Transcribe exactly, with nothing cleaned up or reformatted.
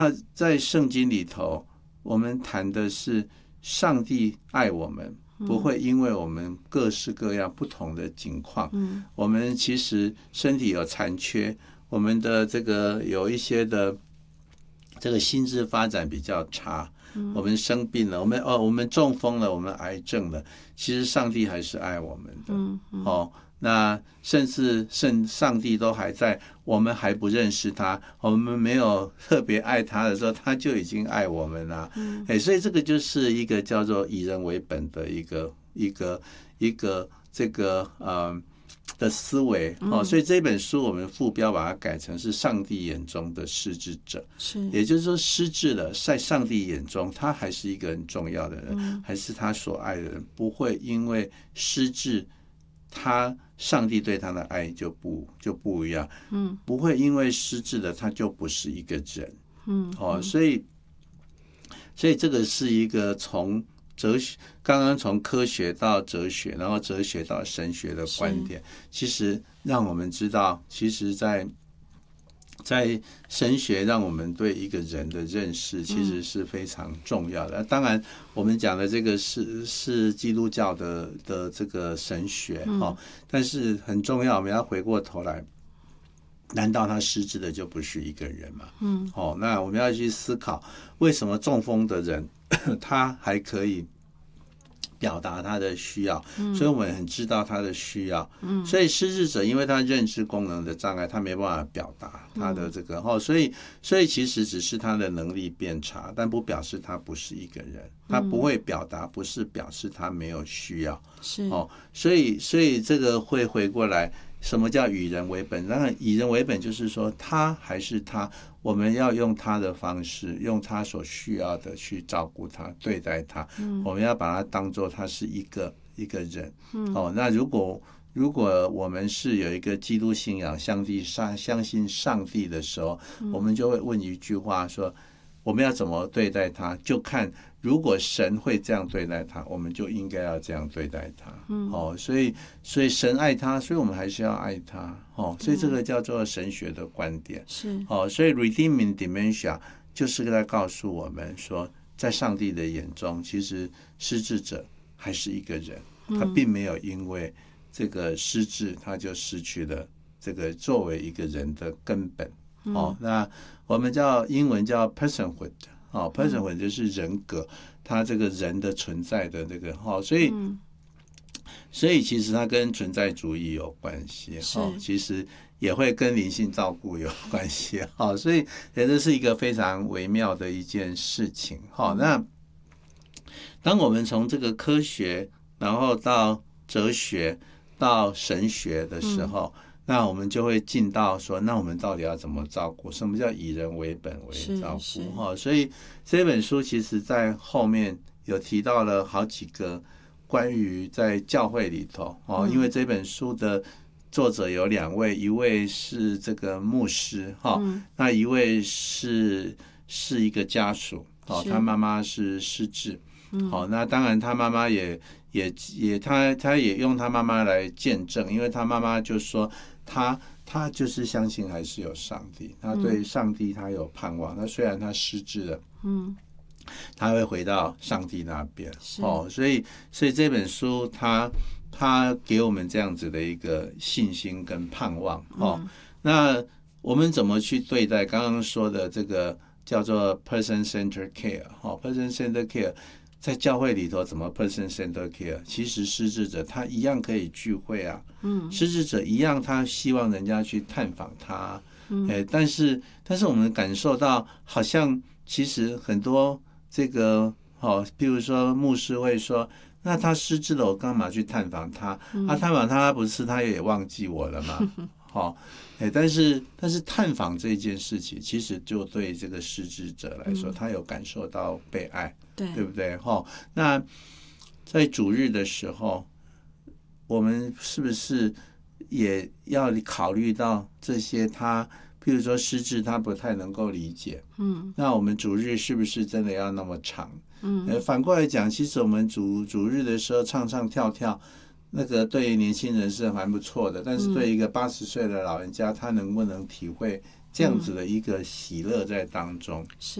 那在圣经里头，我们谈的是上帝爱我们，不会因为我们各式各样不同的境况，嗯，我们其实身体有残缺，我们的这个有一些的这个心智发展比较差，嗯，我们生病了，我们哦，我们中风了，我们癌症了，其实上帝还是爱我们的，嗯嗯，哦。那甚至圣上帝都还在，我们还不认识他，我们没有特别爱他的时候，他就已经爱我们了。嗯，哎，所以这个就是一个叫做以人为本的一个一个一个这个呃的思维哦。所以这本书我们副标把它改成是上帝眼中的失智者，是，也就是说失智了，在上帝眼中，他还是一个很重要的人，嗯，还是他所爱的人，不会因为失智。他上帝对他的爱就不就不一样，嗯，不会因为失智了他就不是一个人，嗯，哦，所以所以这个是一个从哲学，刚刚从科学到哲学，然后哲学到神学的观点，其实让我们知道，其实在在神学让我们对一个人的认识其实是非常重要的。当然我们讲的这个是是基督教的的这个神学，嗯，但是很重要，我们要回过头来，难道他失智的就不是一个人吗？嗯，哦，那我们要去思考，为什么中风的人他还可以表达他的需要，嗯，所以我们很知道他的需要，嗯，所以失智者因为他认知功能的障碍，他没办法表达他的这个，嗯，哦，所以所以其实只是他的能力变差，但不表示他不是一个人，他不会表达，不是表示他没有需要，是哦，所以所以这个会回过来，什么叫以人为本？当然，以人为本就是说他还是他。我们要用他的方式，用他所需要的去照顾他，对待他。嗯，我们要把他当作他是一个一个人。嗯，哦，那如果如果我们是有一个基督信仰，上帝上相信上帝的时候，嗯，我们就会问一句话说：我们要怎么对待他？就看如果神会这样对待他，我们就应该要这样对待他。嗯，哦，所以所以神爱他，所以我们还是要爱他。哦，所以这个叫做神学的观点。是，哦，所以 redeeming dementia 就是在告诉我们说，在上帝的眼中，其实失智者还是一个人，他并没有因为这个失智，他就失去了这个作为一个人的根本。哦，那我们叫英文叫 personhood， 哦 personhood 就是人格，他这个人的存在的这个，哦，所以、嗯、所以其实它跟存在主义有关系，哦，其实也会跟灵性照顾有关系，哦，所以这是一个非常微妙的一件事情，哦，那当我们从这个科学，然后到哲学，到神学的时候。嗯，那我们就会进到说，那我们到底要怎么照顾？什么叫以人为本为照顾？哈，所以这本书其实在后面有提到了好几个关于在教会里头哦，因为这本书的作者有两位，一位是这个牧师哈，嗯，那一位是是一个家属哦，他妈妈是失智，好，那当然他妈妈也也也他他也用他妈妈来见证，因为他妈妈就说。他他就是相信还是有上帝，他对上帝他有盼望。他虽然他失智了，嗯，他会回到上帝那边哦。所以所以这本书他他给我们这样子的一个信心跟盼望哦。嗯，那我们怎么去对待刚刚说的这个叫做 person-centered care 哦 person-centered care。在教会里头怎么 person-centered care？ 其实失智者他一样可以聚会啊，嗯，失智者一样他希望人家去探访他，嗯，哎，但是但是我们感受到好像其实很多这个哦，比如说牧师会说，那他失智了，我干嘛去探访他？嗯，啊，探访他不是他也忘记我了吗？好，哎，但是但是探访这件事情，其实就对这个失智者来说，嗯，他有感受到被爱，对，对不对？哈，那在主日的时候，我们是不是也要考虑到这些他？譬如说失智，他不太能够理解，嗯，那我们主日是不是真的要那么长？嗯，呃，反过来讲，其实我们主主日的时候唱唱跳跳。那个对于年轻人是蛮不错的，但是对一个八十岁的老人家，他能不能体会这样子的一个喜乐在当中。 是。